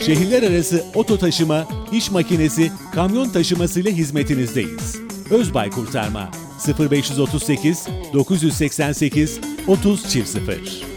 Şehirler arası oto taşıma, iş makinesi, kamyon taşımasıyla hizmetinizdeyiz. Özbay Kurtarma 0538 988 30 00